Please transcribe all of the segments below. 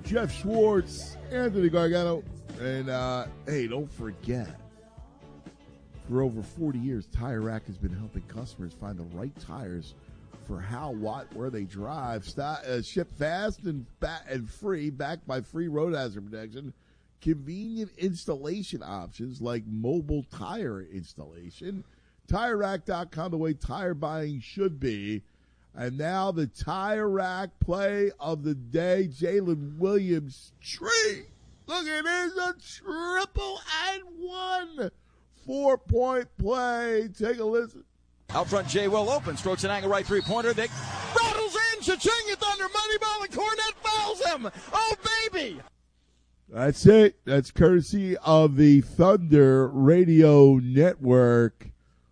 Jeff Schwartz, Anthony Gargano, and hey, don't forget, for over 40 years, Tire Rack has been helping customers find the right tires for how, what, where they drive. Ship fast and free, backed by free road hazard protection. Convenient installation options like mobile tire installation. TireRack.com, the way tire buying should be. And now the Tire Rack play of the day, Jalen Williams tree. Look, it is a triple and one 4-point play. Take a listen. Out front, Jay Will open. Strokes an angle right three-pointer. They rattles in. Cha-ching, it's under Moneyball, and Cornette fouls him. Oh, baby. That's it. That's courtesy of the Thunder Radio Network.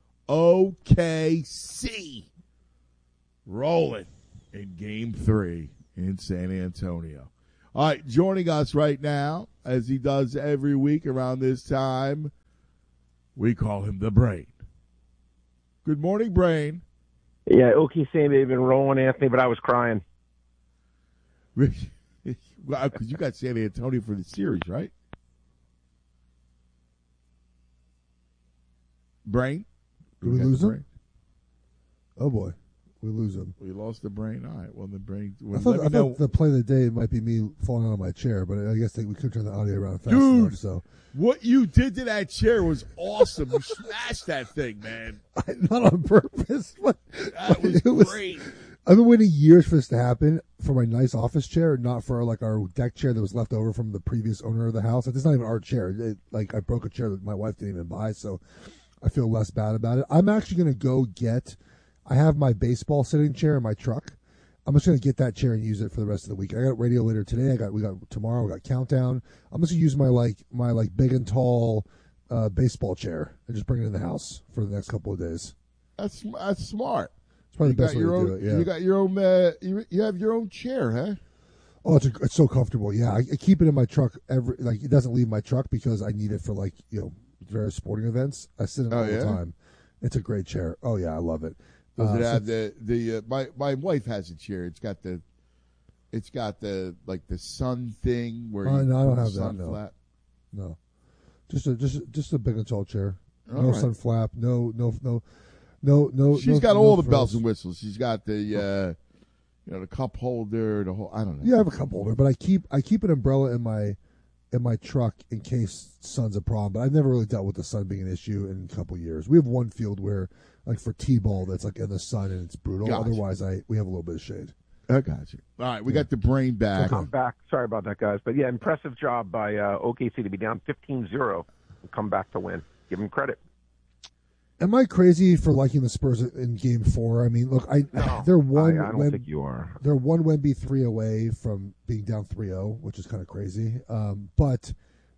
OKC rolling in Game 3 in San Antonio. All right, joining us right now, as he does every week around this time, we call him the Brain. Good morning, Brain. Yeah, OKC they've been rolling, Anthony, but I was crying. Well, because you got San Antonio for the series, right? Brain? Did we lose him? Oh, boy. We lose him. We lost the Brain. All right. Well, the Brain. I thought the play of the day might be me falling out of my chair, but I guess we could turn the audio around fast enough. So what you did to that chair was awesome. You smashed that thing, man. Not on purpose. That was great. I've been waiting years for this to happen for my nice office chair, not for like our deck chair that was left over from the previous owner of the house. Like, it's not even our chair. I broke a chair that my wife didn't even buy, so I feel less bad about it. I'm actually going to go get. I have my baseball sitting chair in my truck. I'm just going to get that chair and use it for the rest of the week. I got radio later today. We got tomorrow. We got countdown. I'm just going to use my big and tall baseball chair and just bring it in the house for the next couple of days. That's smart. It's probably the best way to do it. Yeah. You got your own. You have your own chair, huh? Oh, it's so comfortable. Yeah, I keep it in my truck. It doesn't leave my truck because I need it for various sporting events. I sit in it all the time. It's a great chair. Oh yeah, I love it. Does it have my wife has a chair. It's got the sun thing where you no, I don't have sun that. No. Flat. No, just a big and tall chair. All no right. sun flap. No. She's got all the frills. bells and whistles. She's got the the cup holder, the whole. I don't know. Yeah, I have a cup holder, but I keep an umbrella in my truck in case sun's a problem. But I've never really dealt with the sun being an issue in a couple years. We have one field where, like for T-ball, that's like in the sun and it's brutal. Gotcha. Otherwise, we have a little bit of shade. I got you. All right, we got the Brain back. I'm back. Sorry about that, guys. But yeah, impressive job by OKC to be down 15-0 and come back to win. Give them credit. Am I crazy for liking the Spurs in Game 4? I mean, look, they're one. I don't think you are. They're one Wemby 3 away from being down 3-0, which is kind of crazy. But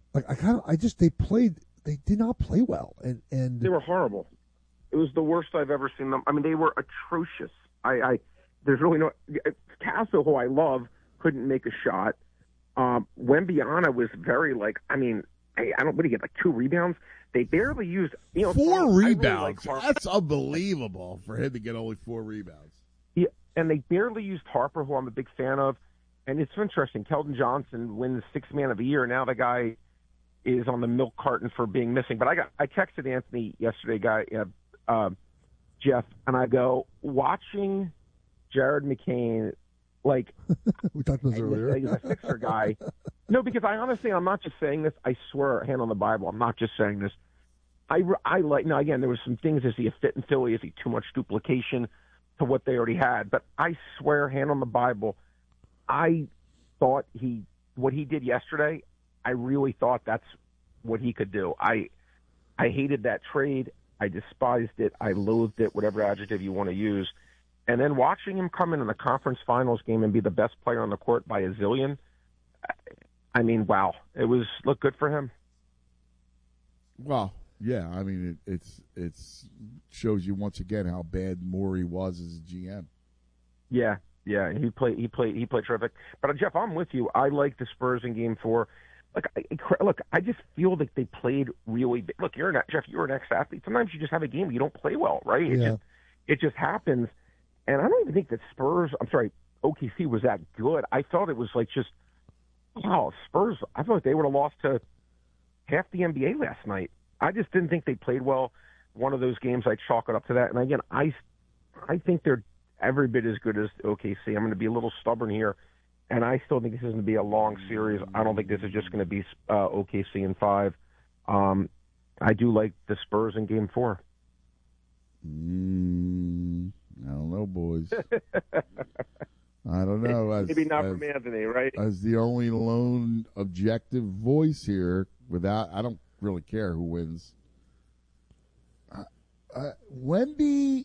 they did not play well, and they were horrible. It was the worst I've ever seen them. I mean, they were atrocious. There's really no Castle, who I love, couldn't make a shot. Wembyana was very I don't really get 2 rebounds. They barely used 4 rebounds. Really That's unbelievable for him to get only 4 rebounds. Yeah, and they barely used Harper, who I'm a big fan of. And it's interesting. Keldon Johnson wins 6th Man of the Year. Now the guy is on the milk carton for being missing. But I texted Anthony yesterday, Jeff, and I go, watching Jared McCain, we talked about this earlier. He's a Sixer guy. No, because I'm not just saying this. I swear, hand on the Bible, I'm not just saying this. Now again, there was some things. Is he a fit in Philly? Is he too much duplication to what they already had? But I swear, hand on the Bible, I thought what he did yesterday, I really thought that's what he could do. I hated that trade. I despised it. I loathed it, whatever adjective you want to use. And then watching him come in the conference finals game and be the best player on the court by a zillion, I mean, wow. It looked good for him. Well, yeah. I mean, it shows you once again how bad Morey was as a GM. Yeah. He played terrific. But Jeff, I'm with you. I like the Spurs in Game 4. I just feel like they played really big. Look, you're an ex-athlete. Sometimes you just have a game where you don't play well, right? It just happens. And I don't even think that OKC was that good. I thought it was wow, Spurs, I feel like they would have lost to half the NBA last night. I just didn't think they played well. One of those games, I chalk it up to that. And again, I think they're every bit as good as OKC. I'm going to be a little stubborn here, and I still think this is going to be a long series. I don't think this is just going to be OKC in 5. I do like the Spurs in Game 4. I don't know, boys. I don't know. Maybe not from Anthony, right? As the only lone objective voice here, I don't really care who wins. Wemby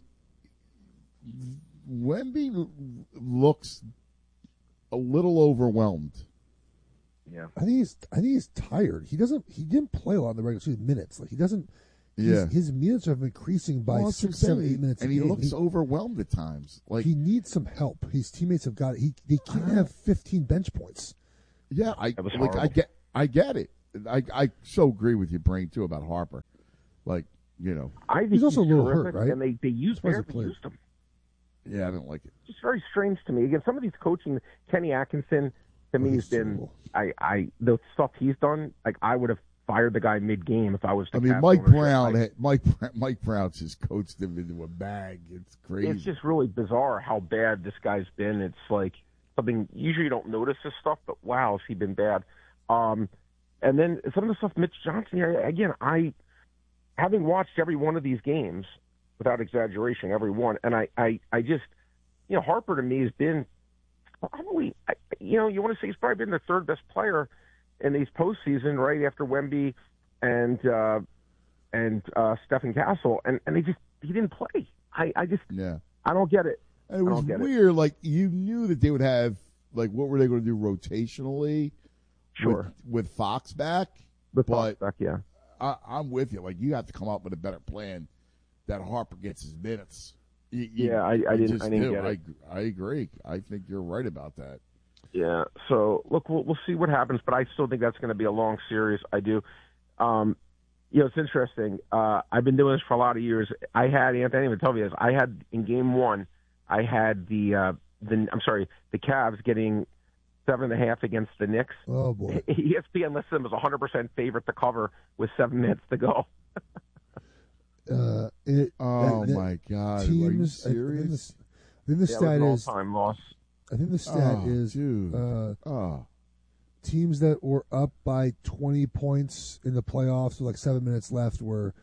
looks a little overwhelmed. Yeah, I think he's tired. He didn't play a lot in the regular season minutes. Like he doesn't. Yeah, his minutes are increasing by 6, 7, 8 minutes, and a he game. looks overwhelmed at times. Like he needs some help. His teammates have got it. They can't have 15 bench points. Yeah, I get it. I so agree with you, Brain, too, about Harper. Like, I think he's also a little terrific, hurt, right? And they used him. Yeah, I don't like it. It's very strange to me. Again, some of these coaching, Kenny Atkinson, to me has been the stuff he's done. Like I would have fired the guy mid-game if I was. Mike Brown just coached him into a bag. It's crazy. It's just really bizarre how bad this guy's been. It's like something usually you don't notice this stuff, but wow, has he been bad? And then some of the stuff Mitch Johnson here. Again, having watched every one of these games, without exaggeration, every one, and I just, Harper to me has been probably, you want to say he's probably been the third best player in these postseason, right after Wemby and Stephen Castle, and he didn't play. I don't get it. And it was weird. Like you knew that they would have what were they going to do rotationally? Sure, with Fox back. Fox back, yeah. I'm with you. Like you have to come up with a better plan that Harper gets his minutes. I didn't get it. I agree. I think you're right about that. Yeah. So look, we'll see what happens, but I still think that's going to be a long series. I do. It's interesting. I've been doing this for a lot of years. I didn't even tell you this. I had in Game 1, I had the Cavs getting 7.5 against the Knicks. Oh boy! ESPN listed them as 100% favorite to cover with 7 minutes to go. My God! Teams, are you serious? I think the stat is all-time loss. I think the stat is teams that were up by 20 points in the playoffs with 7 minutes left were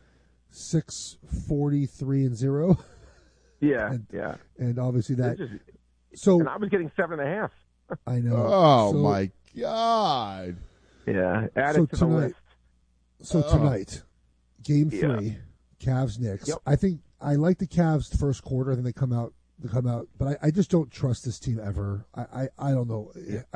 6-43-0. Yeah, and obviously that. And I was getting 7.5. I know. Oh my God! Yeah, add it to the list. So tonight, Game 3, Cavs-Knicks. Yep. I think I like the Cavs the first quarter. I think they come out, but I just don't trust this team ever. I don't know.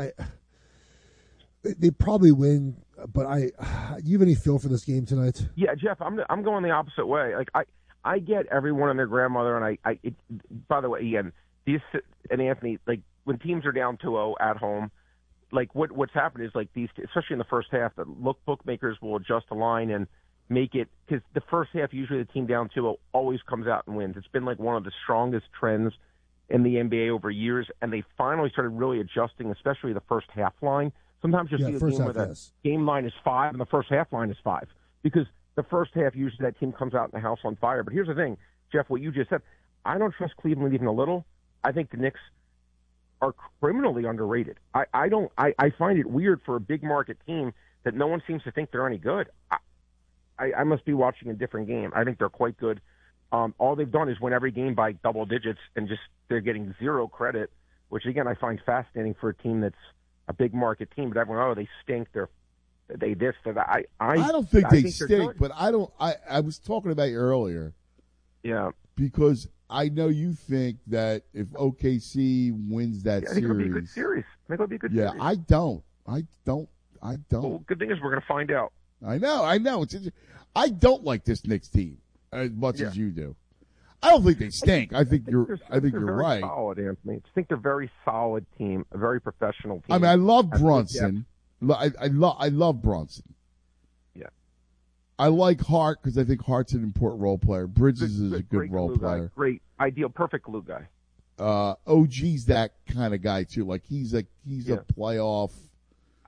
They probably win, but do you have any feel for this game tonight? Yeah, Jeff, I'm going the opposite way. Like I get everyone and their grandmother, and by the way, Ian, and Anthony, when teams are down 2-0 at home, what's happened is these, especially in the first half, the bookmakers will adjust the line and make it, because the first half usually the team down 2-0 always comes out and wins. It's been one of the strongest trends in the NBA over years, and they finally started really adjusting, especially the first half line. Sometimes you'll see a game where the game line is 5 and the first half line is 5, because the first half usually that team comes out in the house on fire. But here's the thing, Jeff, what you just said, I don't trust Cleveland even a little. I think the Knicks are criminally underrated. I find it weird for a big market team that no one seems to think they're any good. I must be watching a different game. I think they're quite good. All they've done is win every game by double digits, and they're getting zero credit, which again I find fascinating for a team that's a big market team. But everyone, they stink. They this. I don't think they stink, but I don't. I was talking about you earlier. Yeah, because I know you think that if OKC wins that series, I think it'll be a good series. Yeah, I don't. Well, good thing is we're going to find out. I know. I don't like this Knicks team as much as you do. I don't think they stink. I think you're right. Solid, Anthony. I think they're a very solid team, a very professional team. I mean, I love Brunson. I love Brunson. Yeah. I like Hart because I think Hart's an important role player. Bridges is a good role player. Great, ideal, perfect glue guy. OG's that kind of guy too. He's a playoff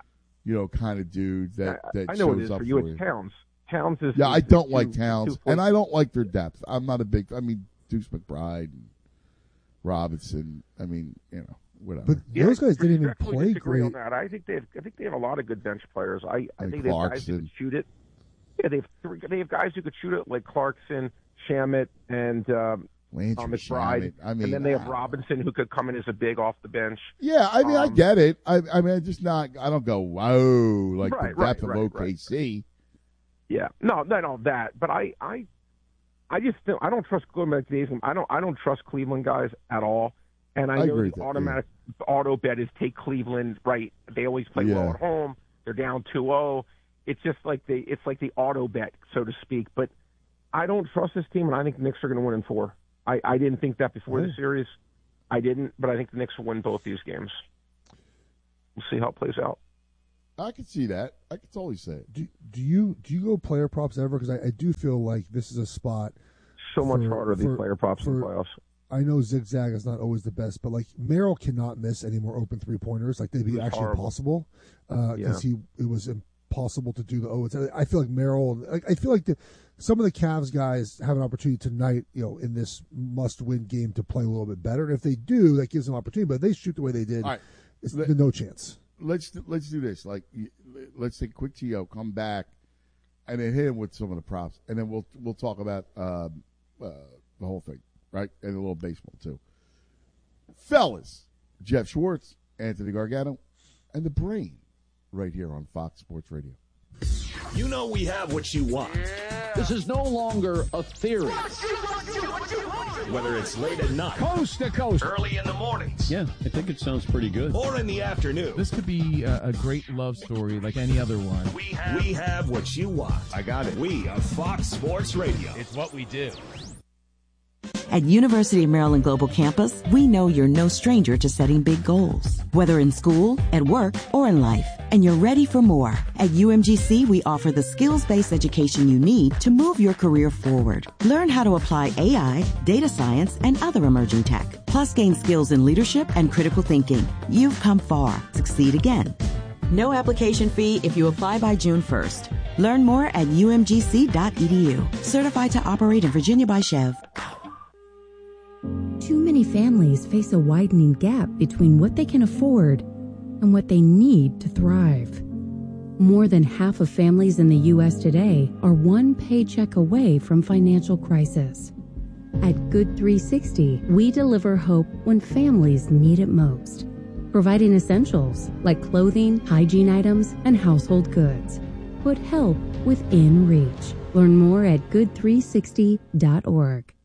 kind of dude that I know shows it is up for you. for It's Towns. Towns is. Yeah, I don't like Towns, too and I don't like their depth. I'm not a big. I mean, Deuce McBride, and Robinson. I mean, whatever. But those guys didn't even respectfully play disagree great. on that. I think they have a lot of good bench players. I think they have guys who Clarkson. could shoot it. Yeah, they have guys who could shoot it like Clarkson, Shamet, and Landry McBride. Shamet. I mean, and then they have Robinson who could come in as a big off the bench. Yeah, I mean, I get it. I mean, I'm just not. I don't go whoa like the depth of OKC. Yeah, no, that. But I just feel I don't trust going back to days. I don't trust Cleveland guys at all. And I know the automatic auto bet is take Cleveland. Right? They always play well at home. They're down 2-0. It's just like it's like the auto bet, so to speak. But I don't trust this team, and I think the Knicks are going to win in 4. I didn't think that before the series. I didn't, but I think the Knicks will win both these games. We'll see how it plays out. I can see that. I can totally say it. Do you go player props ever? Because I do feel like this is a spot. So much harder these player props in the playoffs. I know zigzag is not always the best, but like Merrill cannot miss any more open 3-pointers. Like they'd be actually impossible because it was impossible to do the 0. I feel like Merrill. I feel like some of the Cavs guys have an opportunity tonight, in this must-win game to play a little bit better. And if they do, that gives them opportunity. But if they shoot the way they did, it's no chance. Let's do this. Like, let's take a quick TO, come back, and then hit him with some of the props, and then we'll talk about the whole thing, right? And a little baseball too. Fellas, Jeff Schwartz, Anthony Gargano, and the Brain, right here on Fox Sports Radio. You know we have what you want. This is no longer a theory. Whether it's late at night, Coast to coast, early in the mornings, Yeah, I think it sounds pretty good. or in the afternoon, This could be a great love story like any other one. we have what you want. I got it. We are Fox Sports Radio. It's what we do. At University of Maryland Global Campus, we know you're no stranger to setting big goals, whether in school, at work, or in life. And you're ready for more. At UMGC, we offer the skills-based education you need to move your career forward. Learn how to apply AI, data science, and other emerging tech. Plus, gain skills in leadership and critical thinking. You've come far. Succeed again. No application fee if you apply by June 1st. Learn more at umgc.edu. Certified to operate in Virginia by Chev. Too many families face a widening gap between what they can afford and what they need to thrive. More than half of families in the U.S. today are one paycheck away from financial crisis. At Good 360, we deliver hope when families need it most, providing essentials like clothing, hygiene items, and household goods. Put help within reach. Learn more at good360.org.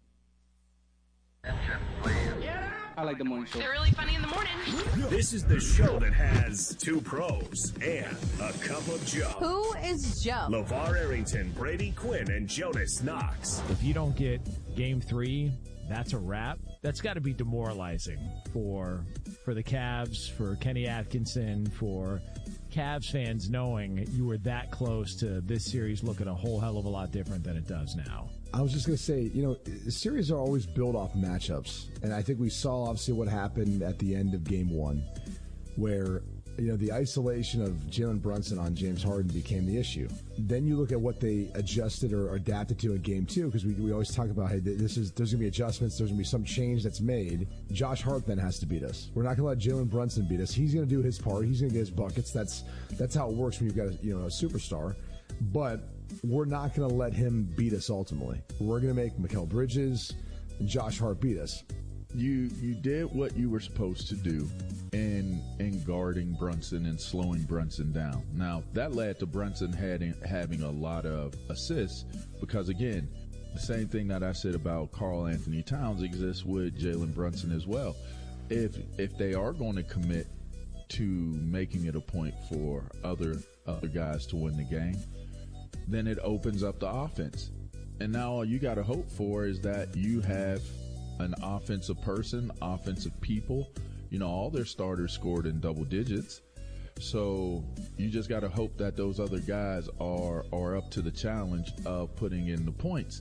I like the morning show. They're really funny in the morning. This is the show that has 2 pros and a cup of Joe. Who is Joe? LeVar Arrington, Brady Quinn, and Jonas Knox. If you don't get Game 3, that's a wrap. That's got to be demoralizing for the Cavs, for Kenny Atkinson, for Cavs fans knowing you were that close to this series looking a whole hell of a lot different than it does now. I was just going to say, series are always built off matchups. And I think we saw, obviously, what happened at the end of Game 1, where, the isolation of Jalen Brunson on James Harden became the issue. Then you look at what they adjusted or adapted to in Game 2, because we always talk about, hey, there's going to be adjustments, there's going to be some change that's made. Josh Hart then has to beat us. We're not going to let Jalen Brunson beat us. He's going to do his part. He's going to get his buckets. That's how it works when you've got a superstar. But we're not going to let him beat us ultimately. We're going to make Mikal Bridges and Josh Hart beat us. You did what you were supposed to do in guarding Brunson and slowing Brunson down. Now, that led to Brunson having a lot of assists because, again, the same thing that I said about Karl Anthony Towns exists with Jalen Brunson as well. If they are going to commit to making it a point for other guys to win the game, then it opens up the offense. And now all you got to hope for is that you have an offensive person, offensive people. All their starters scored in double digits. So you just got to hope that those other guys are up to the challenge of putting in the points.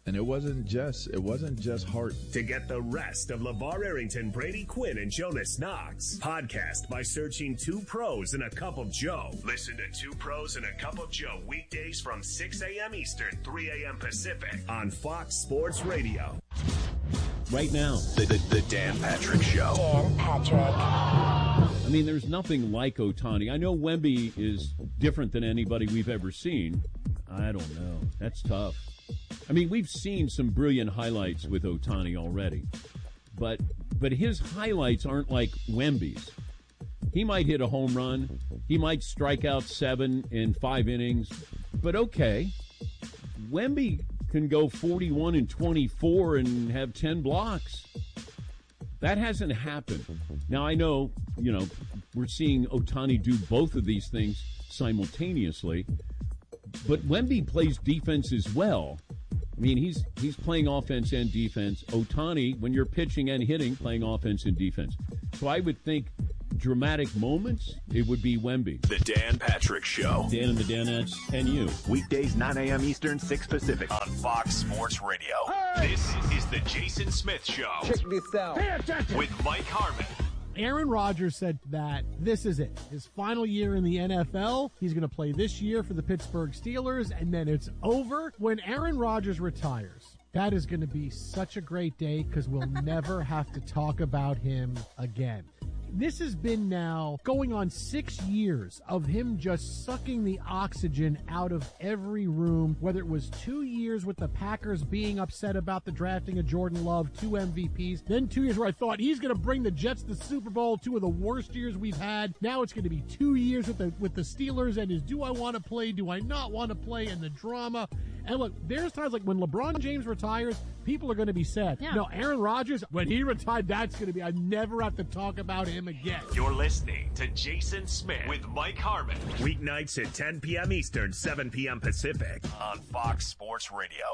And it wasn't just Hart. To get the rest of LeVar Arrington, Brady Quinn, and Jonas Knox, podcast by searching Two Pros and a Cup of Joe. Listen to Two Pros and a Cup of Joe weekdays from 6 a.m. Eastern, 3 a.m. Pacific on Fox Sports Radio. Right now, The Dan Patrick Show. Dan Patrick. I mean, there's nothing like Ohtani. I know Wemby is different than anybody we've ever seen. I don't know. That's tough. I mean, we've seen some brilliant highlights with Ohtani already, but his highlights aren't like Wemby's. He might hit a home run. He might strike out 7 in 5 innings, but okay. Wemby can go 41 and 24 and have 10 blocks. That hasn't happened. Now, I know, we're seeing Ohtani do both of these things simultaneously, but Wemby plays defense as well. I mean, he's playing offense and defense. Ohtani, when you're pitching and hitting, playing offense and defense. So I would think dramatic moments, it would be Wemby. The Dan Patrick Show. Dan and the Danettes and you. Weekdays 9 a.m. Eastern, 6 Pacific on Fox Sports Radio. Hey! This is the Jason Smith Show. Check this out. Pay attention. With Mike Harmon. Aaron Rodgers said that this is it. His final year in the NFL. He's going to play this year for the Pittsburgh Steelers, and then it's over. When Aaron Rodgers retires, that is going to be such a great day because we'll never have to talk about him again. This has been now going on 6 years of him just sucking the oxygen out of every room, whether it was 2 years with the Packers being upset about the drafting of Jordan Love, 2 MVPs, then 2 years where I thought he's going to bring the Jets to the Super Bowl, 2 of the worst years we've had. Now it's going to be 2 years with the Steelers and his do I want to play, do I not want to play, and the drama. And look, there's times like when LeBron James retires, people are going to be sad. Yeah. No, Aaron Rodgers, when he retired, that's going to be, I never have to talk about him again. You're listening to Jason Smith with Mike Harmon. Weeknights at 10 p.m. Eastern, 7 p.m. Pacific on Fox Sports Radio.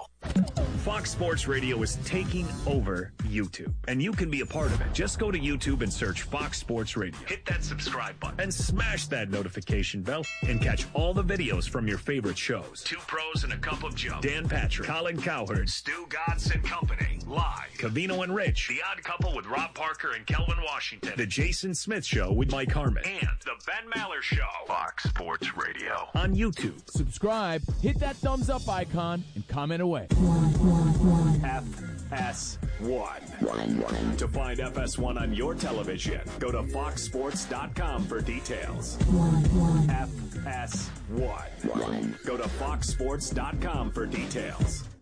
Fox Sports Radio is taking over YouTube, and you can be a part of it. Just go to YouTube and search Fox Sports Radio. Hit that subscribe button and smash that notification bell and catch all the videos from your favorite shows. Two Pros and a Cup of Joe. Dan Patrick, Colin Cowherd, Stu Godson Company, live. Covino and Rich, The Odd Couple with Rob Parker and Kelvin Washington. The Jason Smith Show with Mike Harmon. And The Ben Maller Show. Fox Sports Radio. On YouTube. Subscribe, hit that thumbs up icon, and comment away. FS1. To find FS1 on your television, go to foxsports.com for details. FS1. Go to foxsports.com for details.